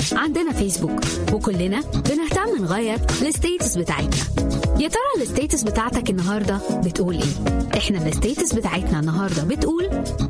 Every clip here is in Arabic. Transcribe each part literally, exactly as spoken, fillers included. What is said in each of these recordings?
عندنا فيسبوك وكلنا بنهتم نغير الستيتس بتاعتنا. يا ترى الستيتس بتاعتك النهاردة بتقول ايه؟ احنا الستيتس بتاعتنا النهاردة بتقول: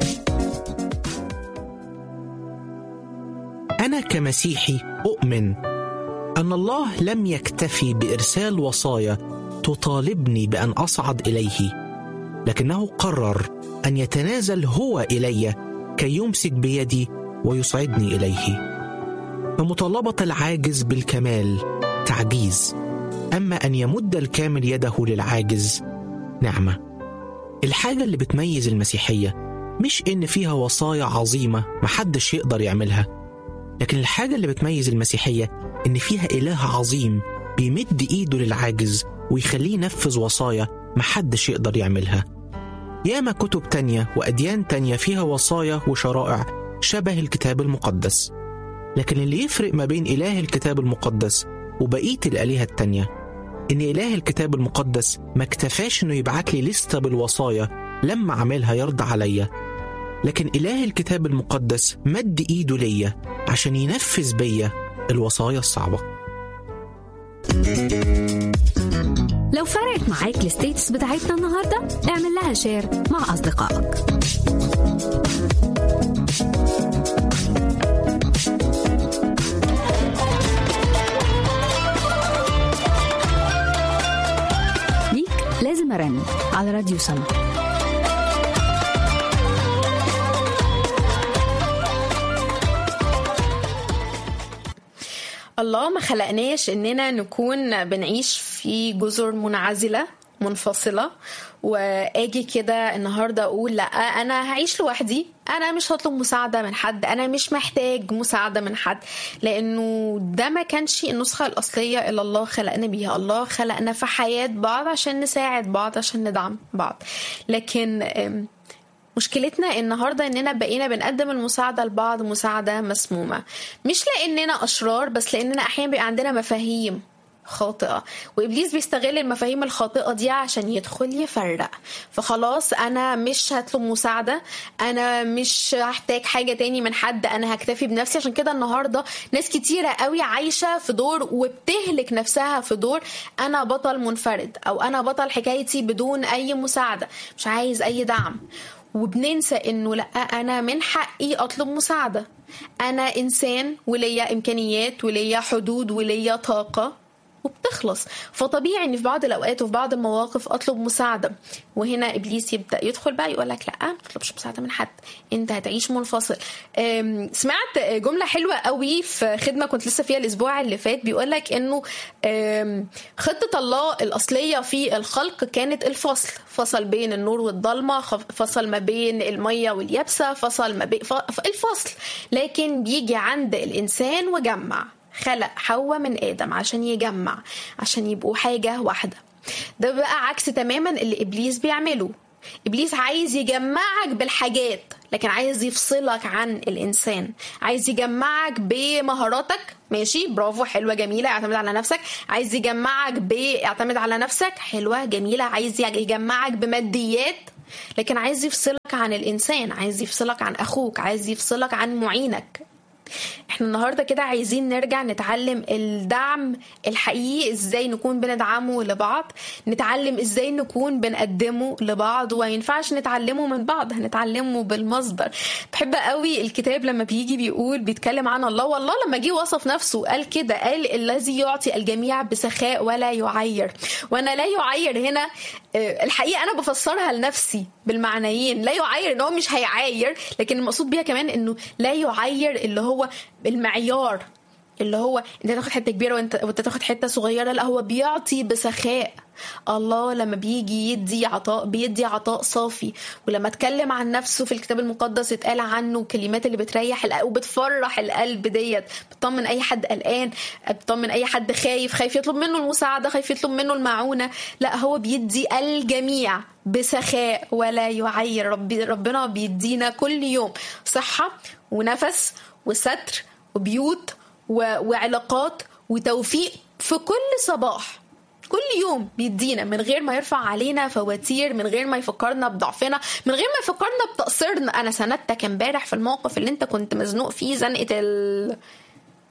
أنا كمسيحي أؤمن أن الله لم يكتفي بإرسال وصايا تطالبني بأن أصعد إليه، لكنه قرر أن يتنازل هو إلي كي يمسك بيدي ويصعدني إليه. فمطالبة العاجز بالكمال تعجيز، أما أن يمد الكامل يده للعاجز نعمة. الحاجة اللي بتميز المسيحية مش إن فيها وصايا عظيمة محدش يقدر يعملها، لكن الحاجة اللي بتميز المسيحية إن فيها إله عظيم بيمد إيده للعاجز ويخليه ينفذ وصايا محدش يقدر يعملها. ياما كتب تانية وأديان تانية فيها وصايا وشرائع شبه الكتاب المقدس، لكن اللي يفرق ما بين إله الكتاب المقدس وبقية الآلهة التانية إن إله الكتاب المقدس ما اكتفاش إنه يبعت لي لستة بالوصايا لما عملها يرضى عليا، لكن إله الكتاب المقدس مد إيده ليا عشان ينفذ بيا الوصايا الصعبة. لو فرقت معاك الستيتس بتاعتنا النهاردة اعمل لها شير مع أصدقائك. ليك لازم أرن على راديو سما. الله ما خلقناش إننا نكون بنعيش في جزر منعزلة منفصلة واجي كده النهاردة اقول لا انا هعيش لوحدي، انا مش هطلب مساعدة من حد، انا مش محتاج مساعدة من حد، لانه ده ما كانش النسخة الاصلية اللي الله خلقنا بيها. الله خلقنا في حياة بعض عشان نساعد بعض، عشان ندعم بعض. لكن مشكلتنا النهاردة اننا بقينا بنقدم المساعدة لبعض مساعدة مسمومة، مش لاننا اشرار، بس لاننا احيانا بيبقى عندنا مفاهيم خاطئة، وإبليس بيستغل المفاهيم الخاطئة دي عشان يدخل يفرق. فخلاص أنا مش هطلب مساعدة، أنا مش هحتاج حاجة تاني من حد، أنا هكتفي بنفسي. عشان كده النهاردة ناس كتيرة قوي عايشة في دور وبتهلك نفسها في دور أنا بطل منفرد، أو أنا بطل حكايتي بدون أي مساعدة، مش عايز أي دعم. وبننسى إنه لأ، أنا من حقي أطلب مساعدة، أنا إنسان وليا إمكانيات وليا حدود وليا طاقة وبتخلص. فطبيعي ان في بعض الاوقات وفي بعض المواقف اطلب مساعده. وهنا ابليس يبدا يدخل بقى يقول لك لا، ما تطلبش مساعده من حد، انت هتعيش منفصل. سمعت جمله حلوه قوي في خدمه كنت لسه فيها الاسبوع اللي فات، بيقول لك انه خطه الله الاصليه في الخلق كانت الفصل، فصل بين النور والظلمه، فصل ما بين الميه واليابسه، فصل ما بين الفصل. لكن بيجي عند الانسان وجمع، خلق حواء من آدم عشان يجمع، عشان يبقوا حاجة واحدة. ده بقى عكس تماما اللي إبليس بيعمله. إبليس عايز يجمعك بالحاجات، لكن عايز يفصلك عن الإنسان. عايز يجمعك بمهاراتك، ماشي، برافو، حلوة جميلة، اعتمد على نفسك. عايز يجمعك باعتمد على نفسك، حلوة جميلة. عايز يجمعك بماديات، لكن عايز يفصلك عن الإنسان، عايز يفصلك عن أخوك، عايز يفصلك عن معينك. احنا النهاردة كده عايزين نرجع نتعلم الدعم الحقيقي، ازاي نكون بندعمه لبعض، نتعلم ازاي نكون بنقدمه لبعض. وينفعش نتعلمه من بعض، هنتعلمه بالمصدر. بحب قوي الكتاب لما بيجي بيقول بيتكلم عن الله، والله لما جه وصف نفسه قال كده، قال الذي يعطي الجميع بسخاء ولا يعير. وانا لا يعير هنا الحقيقة انا بفسرها لنفسي بالمعنيين. لا يعير ان هو مش هيعاير، لكن المقصود بيها كمان انه لا يعير اللي هو المعيار، اللي هو انت تاخد حته كبيره وانت وانت تاخد حته صغيره. لا، هو بيعطي بسخاء. الله لما بيجي يدي عطاء بيدي عطاء صافي. ولما اتكلم عن نفسه في الكتاب المقدس اتقال عنه كلمات اللي بتريح القلب وبتفرح القلب، ديت بتطمن اي حد قلقان، بتطمن اي حد خايف خايف يطلب منه المساعده، خايف يطلب منه المعونه. لا، هو بيدي الجميع بسخاء ولا يعير. ربي ربنا بيدينا كل يوم صحه ونفس وستر وبيوت وعلاقات وتوفيق في كل صباح. كل يوم بيدينا من غير ما يرفع علينا فواتير، من غير ما يفكرنا بضعفنا، من غير ما يفكرنا بتقصيرنا. انا سندتك امبارح في الموقف اللي انت كنت مزنوق فيه، زنقة ال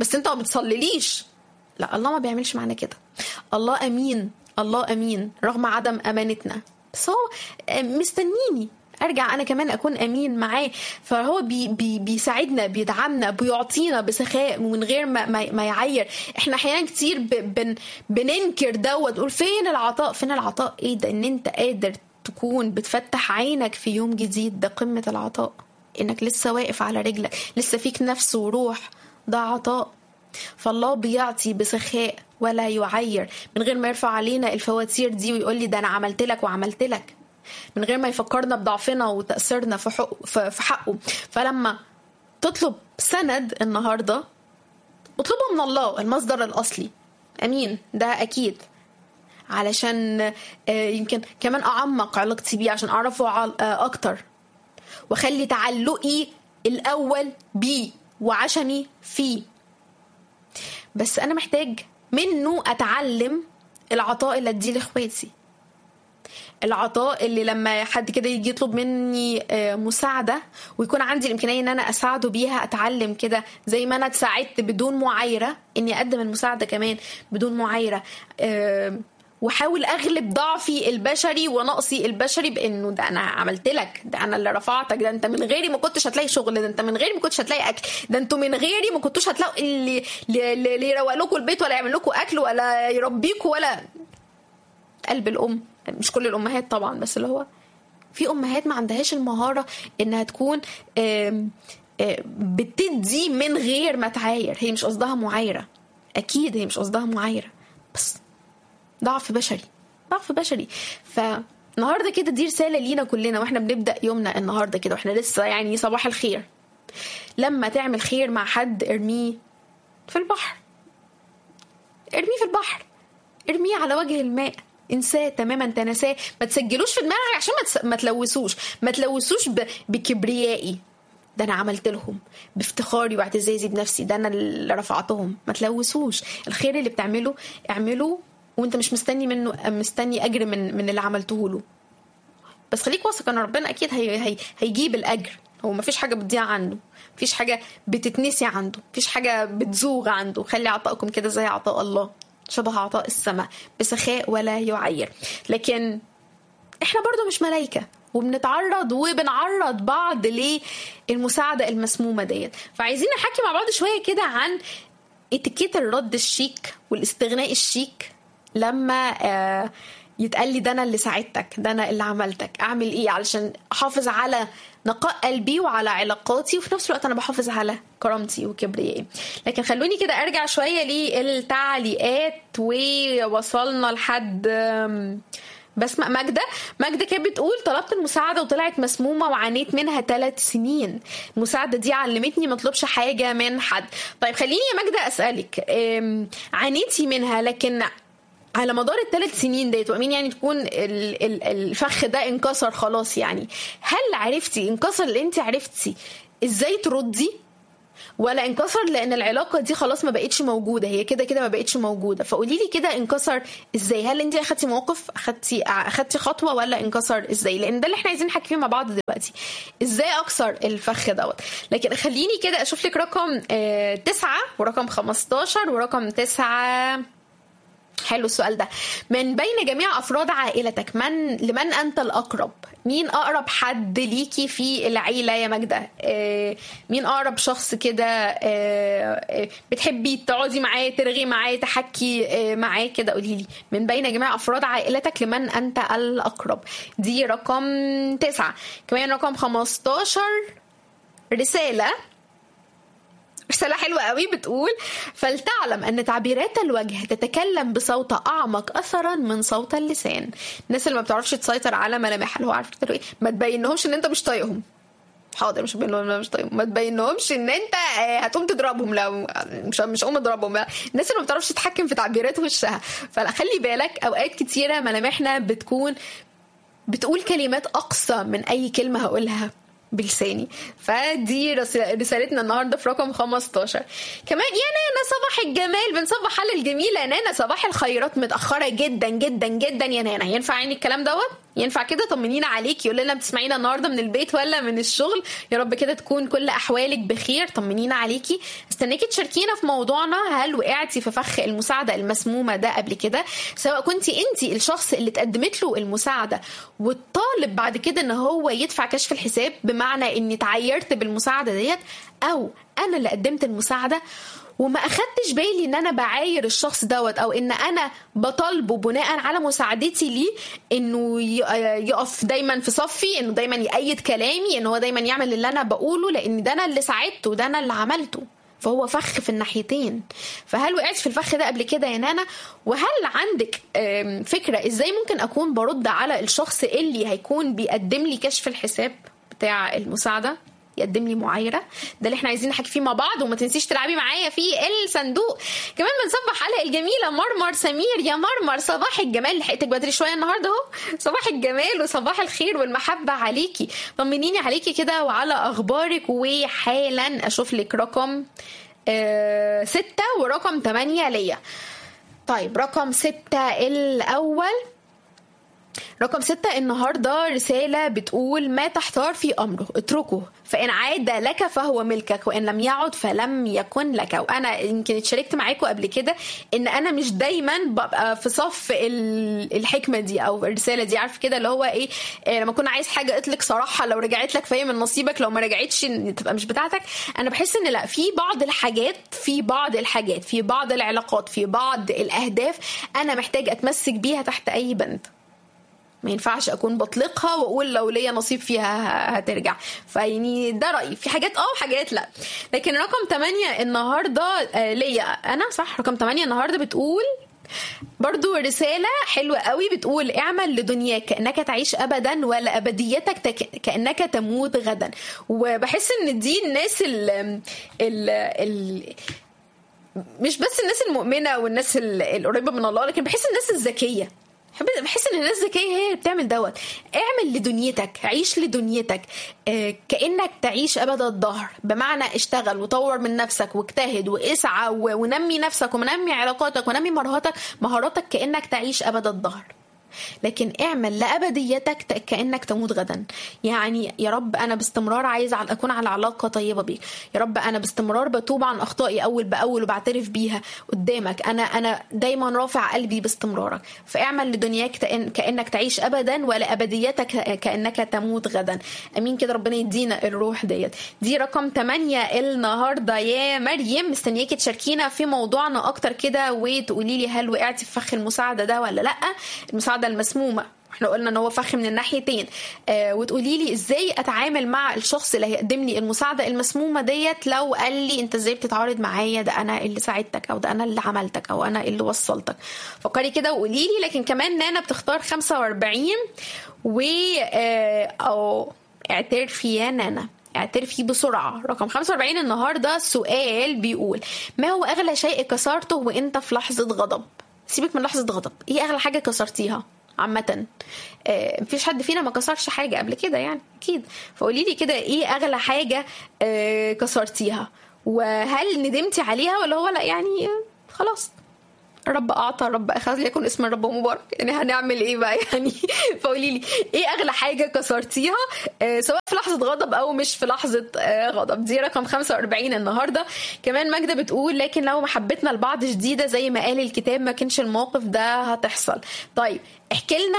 بس انت ما بتصليليش. لا، الله ما بيعملش معنا كده. الله امين، الله امين رغم عدم امانتنا، بس هو مستنيني ارجع انا كمان اكون امين معاه. فهو بي بي بيساعدنا، بيدعمنا، بيعطينا بسخاء ومن غير ما ما يعير. احنا احيانا كتير بن بننكر ده ونقول فين العطاء، فين العطاء؟ ايه ده؟ ان انت قادر تكون بتفتح عينك في يوم جديد، ده قمة العطاء. انك لسه واقف على رجلك، لسه فيك نفس وروح، ده عطاء. فالله بيعطي بسخاء ولا يعير، من غير ما يرفع علينا الفواتير دي ويقول لي ده انا عملت لك وعملت لك، من غير ما يفكرنا بضعفنا وتأثيرنا في حقه, في حقه. فلما تطلب سند النهاردة اطلبه من الله، المصدر الأصلي. أمين، ده أكيد، علشان يمكن كمان أعمق علاقتي بيه، عشان أعرفه أكتر وخلي تعلقي الأول بيه وعشمي فيه. بس أنا محتاج منه أتعلم العطاء اللي أديه لإخواتي، العطاء اللي لما حد كده يجي يطلب مني مساعدة ويكون عندي الإمكانية إن أنا أساعده بيها، أتعلم كده زي ما أنا اتساعدت بدون معايرة إني أقدم المساعدة كمان بدون معايرة، وحاول أغلب ضعفي البشري ونقصي البشري بأنه ده أنا عملت لك، ده أنا اللي رفعتك، ده أنت من غيري ما كنتش هتلاقي شغل، ده أنت من غيري ما كنتش هتلاقي أكل، ده أنتوا من غيري ما كنتوش هتلاقوا اللي, اللي يروق لكم البيت ولا يعمل لكم أكل ولا يربيكم ولا قلب الأم. مش كل الأمهات طبعا، بس اللي هو في أمهات ما عندهاش المهارة إنها تكون آم آم بتدي من غير ما تعاير. هي مش قصدها معايرة، أكيد هي مش قصدها معايرة، بس ضعف بشري، ضعف بشري. فالنهاردة كده دي رسالة لينا كلنا واحنا بنبدأ يومنا النهاردة كده واحنا لسه يعني صباح الخير. لما تعمل خير مع حد ارميه في البحر، ارميه في البحر، ارميه على وجه الماء، انساه تماما، تنساه، ما تسجلوش في دماغك عشان ما تلوثوش، ما تلوثوش بكبريائي، ده انا عملت لهم، بافتخاري واعتزازي بنفسي، ده انا اللي رفعتهم. ما تلوثوش الخير اللي بتعمله، اعمله وانت مش مستني منه مستني اجر من من اللي عملته له، بس خليك واثق ان ربنا اكيد هي هي هيجيب الاجر. هو ما فيش حاجه بتضيع عنده، مفيش حاجه بتتنسي عنده، مفيش حاجه بتزوغ عنده. خلي عطائكم كده زي عطاء الله، شبه عطاء السماء، بسخاء ولا يعير. لكن احنا برضو مش ملايكة وبنتعرض وبنعرض بعض للمساعدة المسمومة ديت. فعايزين نحكي مع بعض شوية كده عن اتيكيت الرد الشيك والاستغناء الشيك. لما آه يتقال لي ده انا اللي ساعدتك، ده انا اللي عملتك، اعمل ايه علشان احافظ على نقاء قلبي وعلى علاقاتي وفي نفس الوقت انا بحافظ على كرامتي وكبريائي. لكن خلوني كده ارجع شوية للتعليقات. ووصلنا لحد بسمة ماجدة. ماجدة كانت بتقول طلبت المساعدة وطلعت مسمومة وعانيت منها ثلاث سنين. المساعدة دي علمتني ما اطلبش حاجة من حد. طيب خليني يا ماجدة اسألك، عانيتي منها لكن على مدار الثلاث سنين ديت وامين يعني تكون الفخ ده انكسر خلاص، يعني هل عرفتي انكسر اللي انت عرفتي ازاي تردي، ولا انكسر لان العلاقه دي خلاص ما بقتش موجوده، هي كده كده ما بقتش موجوده؟ فقولي لي كده انكسر ازاي، هل انت اخدتي موقف، اخدتي اخدتي خطوه، ولا انكسر ازاي؟ لان ده اللي احنا عايزين نحكي فيه مع بعض دلوقتي، ازاي اكسر الفخ دوت. لكن خليني كده اشوف لك رقم اه تسعة ورقم خمستاشر ورقم تسعة. حلو السؤال ده. من بين جميع أفراد عائلتك من لمن أنت الأقرب؟ مين أقرب حد ليكي في العيلة يا ماجدة؟ آه مين أقرب شخص كده آه آه بتحبي تقعدي معاه، ترغي معاه، تحكي آه معاه كده؟ قولي لي من بين جميع أفراد عائلتك لمن أنت الأقرب. دي رقم تسعة. كمان رقم خمستاشر رسالة رسالة حلوة قوي بتقول فلتعلم أن تعبيرات الوجه تتكلم بصوت أعمق أثرا من صوت اللسان. الناس اللي ما بتعرفش تسيطر على ملامحها، اللي هو عارف تقول إيه، ما تبينهمش إن أنت مش طايقهم. حاضر مش بينهم مش طايقهم. ما تبينهمش إن أنت هتقوم تضربهم، لو مش مش قوم اضربهم. الناس اللي ما بتعرفش تتحكم في تعبيرات وشها. فخلي بالك أوقات كتيرة ملامحنا بتكون بتقول كلمات أقصى من أي كلمة هقولها بلساني. فدي رسالتنا النهارده في رقم خمستاشر. كمان يا نانا صباح الجمال، بنصبح على الجميله نانا، صباح الخيرات، متاخره جدا جدا جدا يا نانا. ينفع عيني الكلام دوت؟ ينفع كده؟ طمنينا عليك. يقول لنا بتسمعينا النهارده من البيت ولا من الشغل؟ يا رب كده تكون كل احوالك بخير. طمنينا عليكي. استناكي تشاركينا في موضوعنا. هل وقعتي في فخ المساعده المسمومه ده قبل كده؟ سواء كنتي انت الشخص اللي اتقدمت له المساعده والطالب بعد كده ان هو يدفع كشف الحساب، بمعنى اني اتعيرت بالمساعده ديت، او انا اللي قدمت المساعده وما اخدتش بالي ان انا بعاير الشخص دوت، او ان انا بطالبه بناء على مساعدتي ليه انه يقف دايما في صفي، انه دايما يأيد كلامي، انه هو دايما يعمل اللي انا بقوله، لان ده انا اللي ساعدته، ده انا اللي عملته. فهو فخ في الناحيتين. فهل وقعت في الفخ ده قبل كده يا نانا؟ وهل عندك فكرة ازاي ممكن اكون برد على الشخص اللي هيكون بيقدم لي كشف الحساب بتاع المساعدة، يقدم لي معايره؟ ده اللي احنا عايزين نحكي فيه مع بعض. وما تنسيش تلعبي معايا في الصندوق. كمان بنصبح على الجميله مرمر سمير. يا مرمر صباح الجمال، لحقتك بدري شويه النهارده اهو. صباح الجمال وصباح الخير والمحبه عليكي. طمنيني عليكي كده وعلى اخبارك. وحالا اشوف لك رقم آه ستة ورقم تمانية ليا. طيب رقم ستة الاول. رقم ستة النهاردة رسالة بتقول: ما تحتار في أمره اتركه، فإن عاد لك فهو ملكك، وإن لم يعد فلم يكن لك. وأنا يمكن اتشاركت معاكم قبل كده إن أنا مش دايما ببقى في صف الحكمة دي أو الرسالة دي. عارف كده اللي هو إيه, إيه لما كنا عايز حاجة اطلق صراحة، لو رجعت لك فهي من نصيبك، لو ما رجعتش تبقى مش بتاعتك. أنا بحس إن لا، في بعض الحاجات في بعض الحاجات في بعض العلاقات في بعض الأهداف أنا محتاج أتمسك بيها تحت أي بند. ما ينفعش اكون بطلقها واقول لو ليا نصيب فيها هترجع. فيعني ده رايي في حاجات اه وحاجات لا. لكن رقم تمانية النهارده آه ليا انا صح. رقم تمانية النهارده بتقول برضو رسالة حلوة قوي، بتقول: اعمل لدنياك كأنك تعيش أبدا، ولا أبديتك تك... كأنك تموت غدا. وبحس ان دي الناس ال... ال... ال... مش بس الناس المؤمنة والناس القريبة من الله، لكن بحس الناس الذكية. بحس ان الناس ذكيه هي اللي بتعمل دوت. اعمل لدنيتك، عيش لدنيتك آه كأنك تعيش أبد الظهر، بمعنى اشتغل وطور من نفسك واجتهد واسعى ونمي نفسك ونمي علاقاتك ونمي مهاراتك مهاراتك كأنك تعيش أبد الظهر. لكن اعمل لأبديتك كأنك تموت غدا. يعني يا رب أنا باستمرار عايز أكون على علاقة طيبة بيك. يا رب أنا باستمرار بتوب عن أخطائي أول بأول وبعترف بيها قدامك. أنا أنا دايما رافع قلبي باستمرارك. فاعمل لدنياك كأنك تعيش أبدا، ولا أبديتك كأنك تموت غدا. أمين كده. ربنا يدينا الروح ديت. دي رقم تمانية النهاردة يا مريم. مستنياكي تشاركينا في موضوعنا أكتر كده، وتقولي لي هل وقعتي في فخ المساعدة ده ولا لأ. المساعدة المسمومة احنا قلنا ان هو فخ من الناحيتين. آه وتقولي لي ازاي اتعامل مع الشخص اللي هيقدم لي المساعده المسمومه ديت، لو قال لي انت ازاي بتتعارض معايا، ده انا اللي ساعدتك، او ده انا اللي عملتك، او انا اللي وصلتك. فكري كده وقولي لي. لكن كمان نانا بتختار خمسة وأربعين و آه او اعترفي يا نانا، اعترفي بسرعة. رقم خمسة وأربعين النهارده سؤال بيقول: ما هو اغلى شيء كسرته وانت في لحظه غضب؟ سيبك من لحظه غضب، ايه اغلى حاجه كسرتيها عامة؟ آه مفيش حد فينا ما كسرش حاجة قبل كده يعني أكيد. فقولي لي كده ايه أغلى حاجة آه كسرتيها، وهل ندمتي عليها ولا هو لا يعني خلاص رب أعطى رب أخذ ليكن اسم الرب مبارك، يعني هنعمل إيه بقى يعني؟ فقولي لي إيه أغلى حاجة كسرتيها آه سواء في لحظة غضب أو مش في لحظة آه غضب. دي رقم خمسة وأربعين النهاردة. كمان ماجدة بتقول: لكن لو محبتنا لبعض جديدة زي ما قال الكتاب ما كانش الموقف ده هتحصل. طيب احكي لنا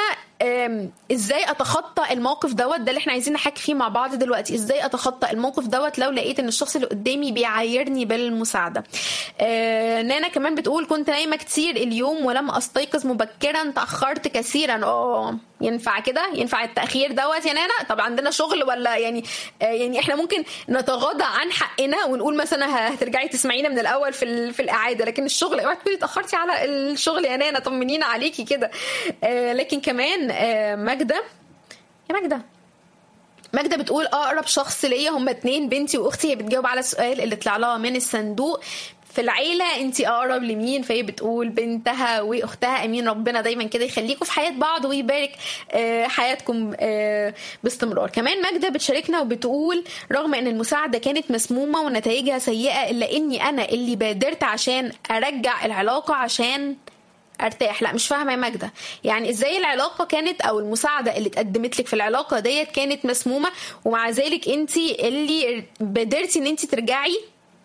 ازاي اتخطى الموقف دوت. ده اللي احنا عايزين نحكي فيه مع بعض دلوقتي. ازاي اتخطى الموقف دوت لو لقيت ان الشخص اللي قدامي بيعايرني بالمساعده. آه نانا كمان بتقول: كنت نايمه كتير اليوم ولم استيقظ مبكرا، تاخرت كثيرا. اه ينفع كده؟ ينفع التاخير دوت يا نانا؟ طب عندنا شغل ولا يعني آه يعني احنا ممكن نتغاضى عن حقنا ونقول مثلا هترجعي تسمعينا من الاول في في الاعاده، لكن الشغل اوعي تكوني اتاخرتي على الشغل يا نانا. طمنينا عليكي كده. آه لكن كمان آه ماجدة يا ماجدة ماجدة بتقول: اقرب شخص ليا هم اتنين، بنتي واختي. هي بتجاوب على السؤال اللي طلع لها من الصندوق. في العيلة انتي اقرب لمين؟ فهي بتقول بنتها واختها. امين ربنا دايما كده يخليكم في حياة بعض ويبارك آه حياتكم آه باستمرار. كمان ماجدة بتشاركنا وبتقول: رغم ان المساعدة كانت مسمومة ونتائجها سيئة، الا اني انا اللي بادرت عشان ارجع العلاقة عشان ارتاح. لا مش فاهمه يا ماجده، يعني ازاي العلاقه كانت او المساعده اللي اتقدمت لك في العلاقه ديت كانت مسمومه، ومع ذلك انت اللي قدرتي ان انت ترجعي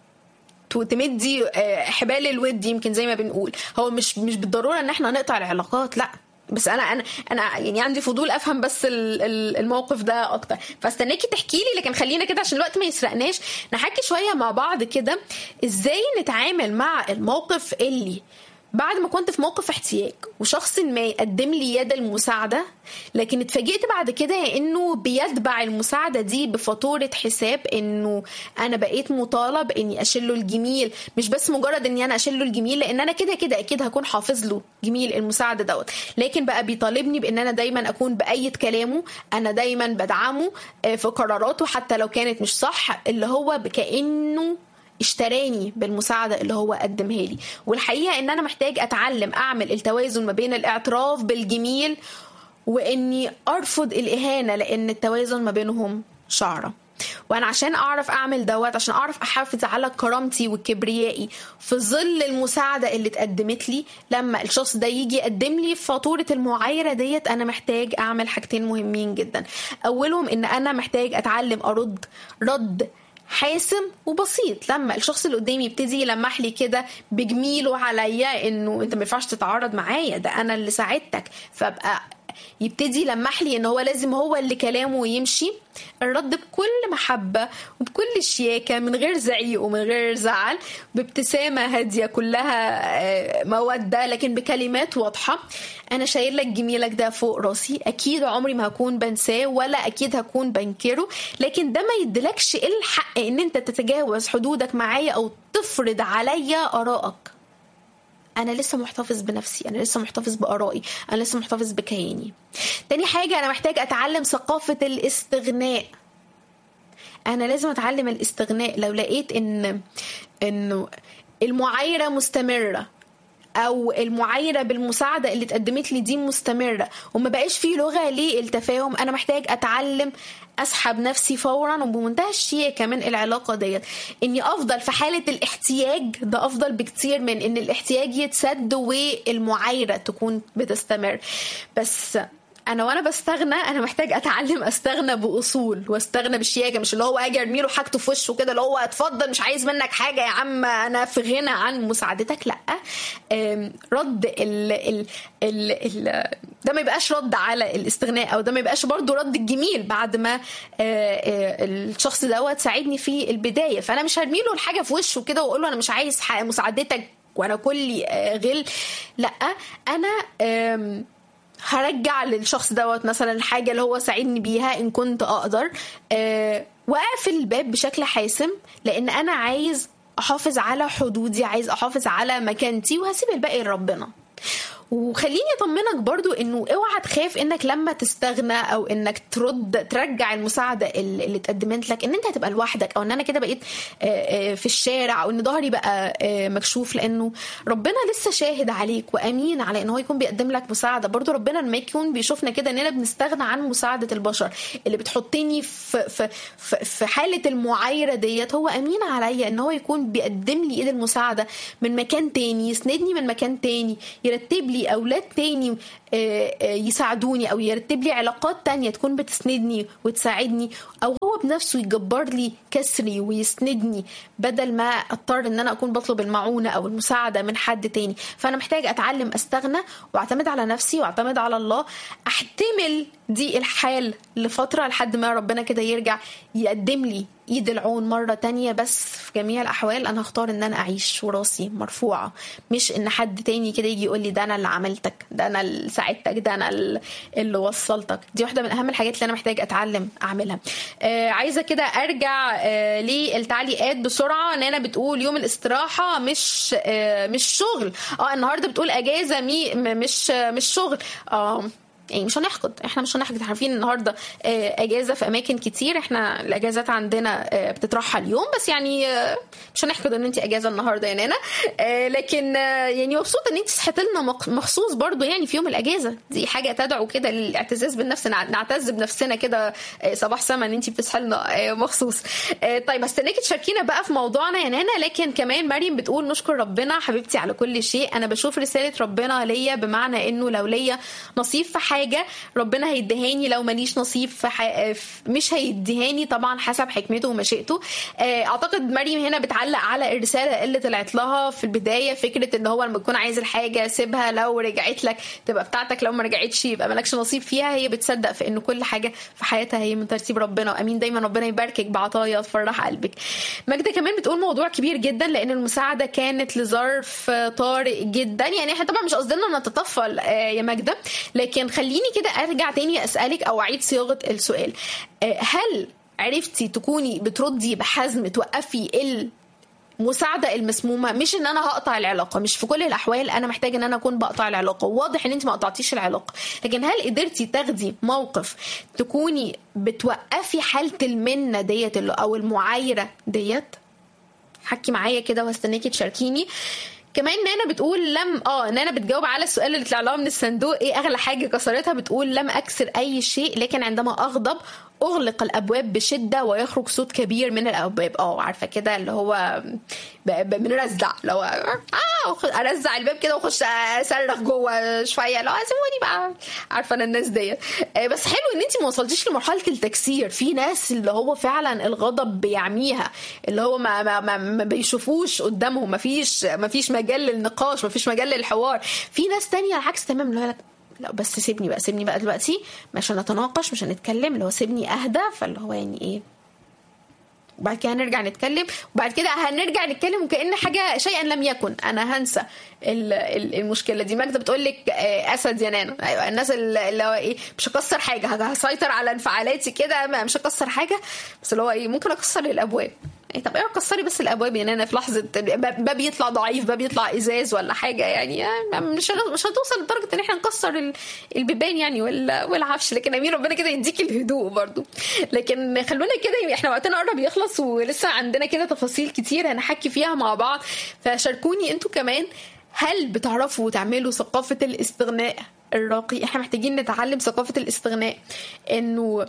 تمدي حبال الود، يمكن زي ما بنقول. هو مش مش بالضروره ان احنا نقطع العلاقات، لا، بس انا انا انا يعني عندي فضول افهم بس الموقف ده اكتر، فاستناكي تحكي لي. لكن خلينا كده عشان الوقت ما يسرقناش نحكي شويه مع بعض كده ازاي نتعامل مع الموقف اللي بعد ما كنت في موقف احتياج وشخص ما يقدم لي يد المساعدة، لكن اتفاجئت بعد كده انه بيتبع المساعدة دي بفاتورة حساب، انه انا بقيت مطالب اني اشيله الجميل، مش بس مجرد اني انا اشيله الجميل لان انا كده كده اكيد هكون حافظ له جميل المساعدة دوت، لكن بقى بيطالبني بان انا دايما اكون بأيد كلامه، انا دايما بدعمه في قراراته حتى لو كانت مش صح، اللي هو كأنه اشتراني بالمساعدة اللي هو قدمها لي. والحقيقة ان انا محتاج اتعلم اعمل التوازن ما بين الاعتراف بالجميل واني ارفض الاهانة، لان التوازن ما بينهم شعرة. وانا عشان اعرف اعمل دوت، عشان اعرف احافظ على كرامتي وكبريائي في ظل المساعدة اللي اتقدمت لي، لما الشخص ده يجي يقدم لي فاتورة المعايرة ديت، انا محتاج اعمل حاجتين مهمين جدا. اولهم ان انا محتاج اتعلم ارد رد حاسم وبسيط. لما الشخص اللي قدامي يبتدي يلمح لي كده بجميله عليا انه انت ما ينفعش تتعارض معايا، ده انا اللي ساعدتك، فابقى يبتدي يلمح لي ان هو لازم هو اللي كلامه يمشي، الرد بكل محبة وبكل شياكة، من غير زعيق ومن غير زعل، بابتسامة هادية كلها مودة، لكن بكلمات واضحة. أنا شايل لك جميلك ده فوق راسي، أكيد عمري ما هكون بنساه ولا أكيد هكون بنكره، لكن ده ما يدلكش الحق إن أنت تتجاوز حدودك معايا أو تفرض عليا آرائك. أنا لسه محتفظ بنفسي، أنا لسه محتفظ بآرائي، أنا لسه محتفظ بكياني. تاني حاجة، أنا محتاج أتعلم ثقافة الاستغناء. أنا لازم أتعلم الاستغناء. لو لقيت إن إنه المعايرة مستمرة أو المعايرة بالمساعدة اللي تقدمت لي دي مستمرة وما بقاش فيه لغة للتفاهم، أنا محتاج أتعلم أسحب نفسي فورا وبمنتهى الشياكة من العلاقة ديت. إني أفضل في حالة الاحتياج، ده أفضل بكتير من إن الاحتياج يتسد والمعايرة تكون بتستمر. بس انا وانا بستغنى انا محتاج اتعلم استغنى باصول واستغنى بالشياكه، مش اللي هو اجي ارمي له حاجته في وشه كده اللي هو اتفضل مش عايز منك حاجه يا عم انا في غنى عن مساعدتك. لا، رد ال ال ال ال ده ما يبقاش رد على الاستغناء، او ده ما يبقاش برضو رد الجميل بعد ما الشخص دوت ساعدني في البدايه. فانا مش هرمي له الحاجه في وشه كده واقول له انا مش عايز مساعدتك وانا كلي غل. لا، انا هرجع للشخص دوت مثلا الحاجة اللي هو ساعدني بيها إن كنت أقدر، أه وأقفل الباب بشكل حاسم، لأن أنا عايز أحافظ على حدودي، عايز أحافظ على مكانتي، وهسيب الباقي لربنا. وخليني اطمنك برضو انه اوعى تخاف انك لما تستغنى او انك ترد ترجع المساعده اللي اتقدمت لك ان انت هتبقى لوحدك، او ان انا كده بقيت في الشارع، او ان ظهري بقى مكشوف، لانه ربنا لسه شاهد عليك وامين على ان هو يكون بيقدم لك مساعده. برضو ربنا لما يكون بيشوفنا كده اننا بنستغنى عن مساعده البشر اللي بتحطني في في في حاله المعايره ديت، هو امين عليا ان هو يكون بيقدم لي ايد المساعده من مكان تاني، يسندني من مكان تاني، يرتب لي أولاد تاني يساعدوني، أو يرتب لي علاقات تانية تكون بتسندني وتساعدني، أو هو بنفسه يجبر لي كسري ويسندني بدل ما أضطر أن أنا أكون بطلب المعونة أو المساعدة من حد تاني. فأنا محتاج أتعلم أستغنى وأعتمد على نفسي وأعتمد على الله، أحتمل دي الحال لفترة لحد ما ربنا كده يرجع يقدم لي ايد العون مرة تانية. بس في جميع الأحوال أنا هختار أن أنا أعيش وراسي مرفوعة، مش أن حد تاني كده يجي يقول لي ده أنا اللي عملتك، ده أنا اللي ساعدتك، ده أنا اللي وصلتك. دي واحدة من أهم الحاجات اللي أنا محتاج أتعلم أعملها. آه عايزة كده أرجع آه للتعليقات بسرعة. نانا بتقول يوم الاستراحة مش آه مش شغل. اه النهاردة بتقول أجازة مي مش مش شغل. اه يعني مش هنحقد، احنا مش هنحقد. عارفين النهارده اجازه في اماكن كتير، احنا الاجازات عندنا بتترحل اليوم، بس يعني مش هنحقد ان انت اجازه النهارده يا نانا. لكن يعني مبسوطه ان انت صحيت لنا مخصوص برضو يعني في يوم الاجازه، دي حاجه تدعو كده للاعتزاز بالنفس، نعتز بنفسنا كده صباح سما ان انت بتصحي لنا مخصوص. طيب هستناكي تشاركينا بقى في موضوعنا يا نانا. لكن كمان مريم بتقول نشكر ربنا حبيبتي على كل شيء، انا بشوف رساله ربنا ليا، بمعنى انه لو ليا نصيب في حاجه ربنا هيديهاني، لو ماليش نصيب في ح... مش هيديهاني طبعا حسب حكمته ومشيئته. اعتقد مريم هنا بتعلق على الرساله اللي طلعت لها في البدايه، فكره ان هو لما تكون عايز الحاجه سيبها، لو رجعت لك تبقى بتاعتك، لو ما رجعتش يبقى مالكش نصيب فيها. هي بتصدق في انه كل حاجه في حياتها هي من ترتيب ربنا، وامين دايما ربنا يباركك بعطايا تفرح قلبك. ماجده كمان بتقول موضوع كبير جدا، لان المساعده كانت لظرف طارئ جدا. يعني احنا طبعا مش قصدنا نتطفل يا ماجده، لكن خليني كده ارجع تاني اسالك او اعيد صياغه السؤال. هل عرفتي تكوني بتردي بحزم توقفي المساعده المسمومه؟ مش ان انا هقطع العلاقه، مش في كل الاحوال انا محتاجه ان انا اكون بقطع العلاقه، واضح ان انت ما قطعتيش العلاقه، لكن هل قدرتي تاخدي موقف تكوني بتوقفي حاله المنه ديت او المعايره ديت؟ حكي معايا كده وهستناكي تشاركيني. كمان نانا بتقول لم اه نانا بتجاوب على السؤال اللي طلع لها من الصندوق، ايه اغلى حاجه كسرتها؟ بتقول لم اكسر اي شيء، لكن عندما اغضب اغلق الابواب بشده ويخرج صوت كبير من الابواب. اه عارفه كده اللي هو بنرزع، لو اه ارزع الباب كده واخش اصرخ جوه شويه، لو سيبوني بقى، عارفه انا الناس ديت. بس حلو ان انت ما وصلتيش لمرحله التكسير. في ناس اللي هو فعلا الغضب بيعميها، اللي هو ما ما, ما, ما بيشوفوش قدامهم، ما فيش ما فيش مجال للنقاش، ما فيش مجال للحوار. في ناس تانية العكس تماما، اللي هو لا بس سيبني بقى سيبني بقى دلوقتي مش هنتناقش مش هنتكلم، اللي هو سيبني اهدى، فاللي هو يعني ايه، وبعد كده هنرجع نتكلم، وبعد كده هنرجع نتكلم وكأن حاجه شيئا لم يكن، انا هنسى المشكله دي. ماجده بتقول لك اسد يا نانا. ايوه الناس اللي هو ايه مش هكسر حاجه، هسيطر على انفعالاتي كده، مش هكسر حاجه، بس اللي هو ايه ممكن اكسر الابواب. إيه طب ايه كسري بس الابواب يعني، انا في لحظه باب يطلع ضعيف، باب يطلع ازاز ولا حاجه، يعني مش مش هتوصل لدرجه ان احنا نكسر البيبان يعني والعفش، لكن امين ربنا كده يديك الهدوء برضو. لكن خلونا كده، احنا وقتنا قرب يخلص ولسه عندنا كده تفاصيل كتير هنحكي فيها مع بعض، فشاركوني انتوا كمان، هل بتعرفوا تعملوا ثقافه الاستغناء الراقي؟ احنا محتاجين نتعلم ثقافه الاستغناء، انه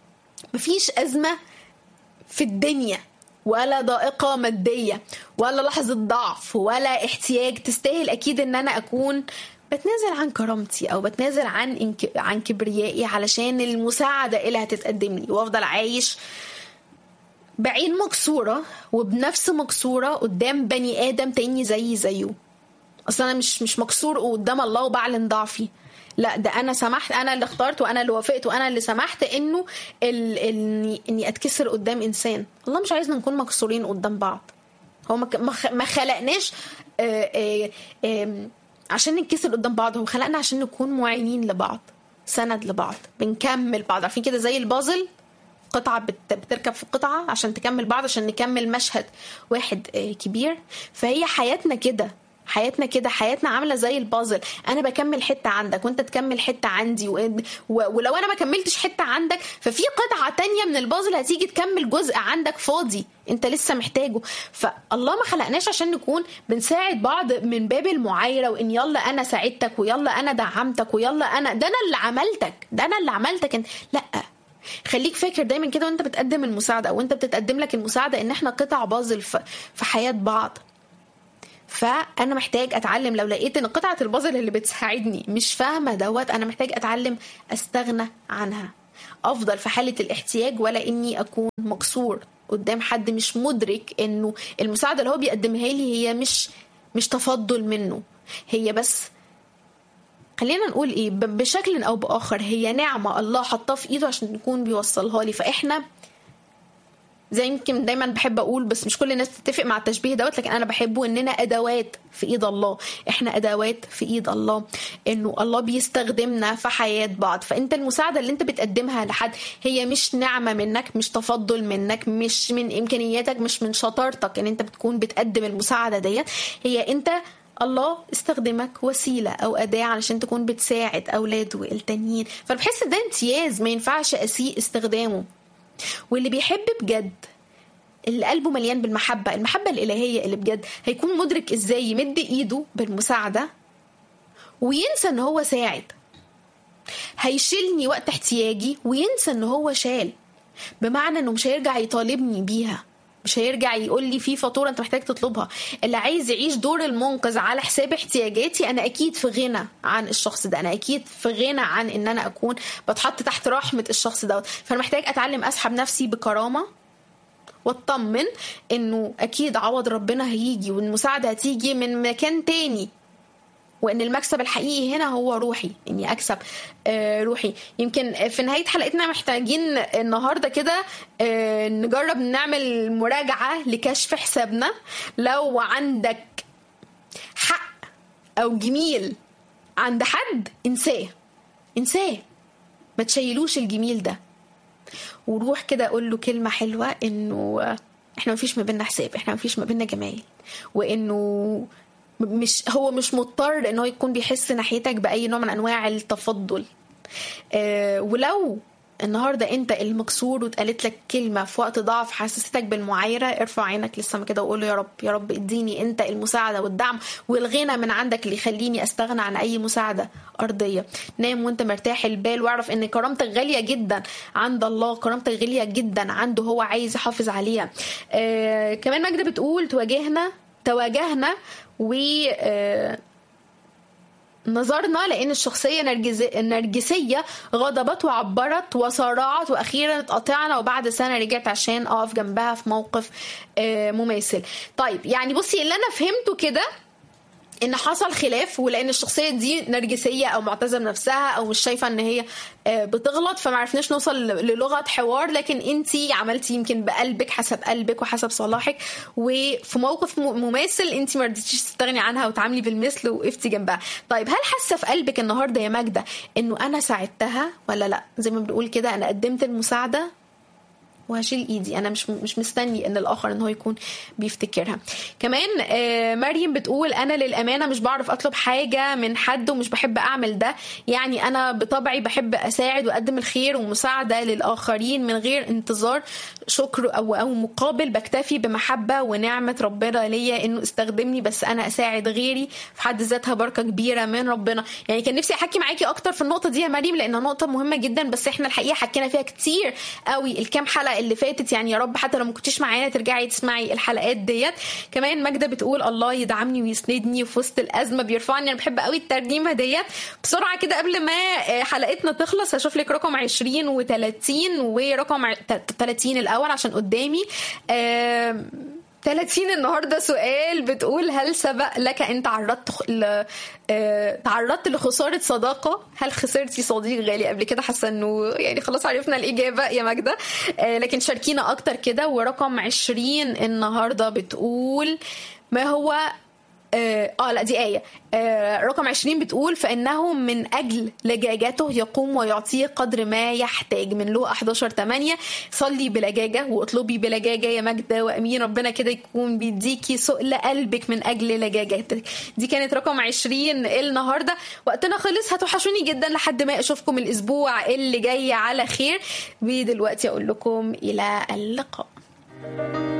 مفيش ازمه في الدنيا ولا ضائقة مادية ولا لحظة ضعف ولا احتياج تستاهل أكيد أن أنا أكون بتنازل عن كرامتي أو بتنازل عن إنك... عن كبريائي علشان المساعدة اللي هتتقدم لي، وأفضل عايش بعين مكسورة وبنفس مكسورة قدام بني آدم تاني زي زيه. أصلا أنا مش مش مكسور قدام الله وبعلن ضعفي، لا ده انا سمحت، انا اللي اخترت وانا اللي وافقت وانا اللي سمحت انه ال... اني اني اتكسر قدام انسان. الله مش عايزنا نكون مكسورين قدام بعض، هو ما, ما خلقناش آآ آآ عشان نتكسر قدام بعض، هو خلقنا عشان نكون معينين لبعض، سند لبعض، بنكمل بعض. عارفين كده زي البازل، قطعة بت... بتركب في قطعة عشان تكمل بعض، عشان نكمل مشهد واحد كبير. فهي حياتنا كده، حياتنا كده، حياتنا عامله زي البازل، انا بكمل حته عندك وانت تكمل حته عندي، و... و... ولو انا ما كملتش حته عندك ففي قطعه تانية من البازل هتيجي تكمل جزء عندك فاضي انت لسه محتاجه. فالله ما خلقناش عشان نكون بنساعد بعض من باب المعايره، وان يلا انا ساعدتك ويلا انا دعمتك ويلا انا ده انا اللي عملتك ده انا اللي عملتك انت. لا، خليك فاكر دايما كده وانت بتقدم المساعده او انت بتتقدم لك المساعده ان احنا قطع بازل في... في حياه بعض. فانا محتاج اتعلم، لو لقيت ان قطعه البازل اللي بتساعدني مش فاهمه دوت، انا محتاج اتعلم استغنى عنها، افضل في حاله الاحتياج ولا اني اكون مكسور قدام حد مش مدرك انه المساعده اللي هو بيقدمها لي هي مش مش تفضل منه، هي بس خلينا نقول ايه بشكل او باخر هي نعمه الله حطها في ايده عشان يكون بيوصلها لي. فاحنا زي يمكن دايما بحب اقول، بس مش كل الناس تتفق مع التشبيه دوت، لكن انا بحبه، اننا ادوات في ايد الله، احنا ادوات في ايد الله، انه الله بيستخدمنا في حياة بعض. فانت المساعدة اللي انت بتقدمها لحد هي مش نعمة منك، مش تفضل منك، مش من امكانياتك، مش من شطارتك ان انت بتكون بتقدم المساعدة ديت، هي انت الله استخدمك وسيلة أو أداة علشان تكون بتساعد أولاده التانيين. فبحس ده امتياز ما ينفعش أسيء استخدامه. واللي بيحب بجد، اللي قلبه مليان بالمحبة، المحبة الإلهية اللي بجد، هيكون مدرك إزاي يمد إيده بالمساعدة وينسى إن هو ساعد. هيشيلني وقت احتياجي وينسى إن هو شال، بمعنى إنه مش هيرجع يطالبني بيها، مش هيرجع يقول لي في فاتورة انت محتاج تطلبها. اللي عايز يعيش دور المنقذ على حساب احتياجاتي، انا اكيد في غنى عن الشخص ده، انا اكيد في غنى عن ان انا اكون بتحط تحت رحمة الشخص ده. فانا محتاج اتعلم اسحب نفسي بكرامة واطمن انه اكيد عوض ربنا هيجي، والمساعدة هتيجي من مكان تاني، وان المكسب الحقيقي هنا هو روحي، اني اكسب روحي. يمكن في نهاية حلقتنا محتاجين النهاردة كده نجرب نعمل مراجعة لكشف حسابنا. لو عندك حق او جميل عند حد، انساه انساه، ما تشيلوش الجميل ده، وروح كده اقول له كلمة حلوة انه احنا مفيش ما بيننا حساب، احنا مفيش ما بيننا جمايل، وانه مش هو مش مضطر انه يكون بيحس ناحيتك باي نوع من انواع التفضل. أه ولو النهارده انت المكسور واتقالت لك كلمه في وقت ضعف حسستك بالمعايره، ارفع عينك لسه كده وقول له يا رب يا رب اديني انت المساعده والدعم والغنى من عندك اللي يخليني استغنى عن اي مساعده ارضيه. نام وانت مرتاح البال، واعرف ان كرامتك غاليه جدا عند الله، كرامتك غاليه جدا عنده، هو عايز يحافظ عليها. أه كمان ماجدة بتقول تواجهنا تواجهنا و نظرنا لأن الشخصية النرجسية غضبت وعبرت وصارعت، وأخيرا اتقطعنا، وبعد سنة رجعت عشان أقف جنبها في موقف مماثل. طيب يعني بصي، اللي أنا فهمته كده ان حصل خلاف، ولان الشخصيه دي نرجسيه او معتزه بنفسها او مش شايفه ان هي بتغلط، فما عرفناش نوصل للغه حوار. لكن انتي عملتي يمكن بقلبك حسب قلبك وحسب صلاحك، وفي موقف مماثل انتي ما رضيتيش تستغني عنها وتعاملي بالمثل وقفتي جنبها. طيب هل حاسه في قلبك النهارده يا ماجدة انه انا ساعدتها ولا لا؟ زي ما بنقول كده، انا قدمت المساعده وهشيل ايدي، انا مش مش مستني ان الاخر ان هو يكون بيفتكرها. كمان آه مريم بتقول انا للامانه مش بعرف اطلب حاجه من حد ومش بحب اعمل ده، يعني انا بطبعي بحب اساعد واقدم الخير ومساعده للاخرين من غير انتظار شكر او او مقابل، بكتفي بمحبه ونعمه ربنا ليا انه استخدمني، بس انا اساعد غيري في حد ذاتها بركه كبيره من ربنا. يعني كان نفسي احكي معاكي اكتر في النقطه دي يا مريم، لانها نقطه مهمه جدا، بس احنا الحقيقه حكينا فيها كتير قوي الكام حلقه اللي فاتت. يعني يا رب حتى لو ما كنتيش معانا ترجعي تسمعي الحلقات ديت. كمان ماجدة بتقول الله يدعمني ويسندني في وسط الازمه بيرفعني. انا بحب قوي الترجمه ديت. بسرعه كده قبل ما حلقتنا تخلص هشوف لك رقم عشرين وثلاثين ورقم ثلاثين الاول عشان قدامي. أه ثلاثين النهارده سؤال بتقول هل سبق لك ان تعرضت ل... آه... تعرضت لخساره صداقه؟ هل خسرتي صديق غالي قبل كده؟ حاسه انه يعني خلاص عرفنا الاجابه يا ماجدة، آه... لكن شاركينا اكتر كده. ورقم عشرين النهارده بتقول ما هو اه, آه لا دي آية. آه رقم عشرين بتقول فإنه من أجل لجاجته يقوم ويعطيه قدر ما يحتاج، من لوقا احد عشر ثمانية. صلي بلجاجة واطلبي بلجاجة يا ماجدة، وأمين ربنا كده يكون بيديكي سؤل قلبك من أجل لجاجتك. دي كانت رقم عشرين النهاردة. وقتنا خلص، هتوحشوني جدا لحد ما أشوفكم الأسبوع اللي جاي على خير. ودلوقتي أقول لكم إلى اللقاء.